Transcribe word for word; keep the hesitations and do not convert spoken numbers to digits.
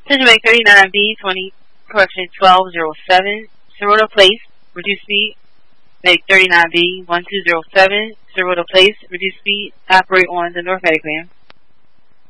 Attention Make thirty-nine B, twenty, correction twelve oh seven, Cerrito Place, reduce speed. Make thirty-nine B, twelve oh seven, Cerrito Place, reduce speed, operate on the North Attic, ma'am.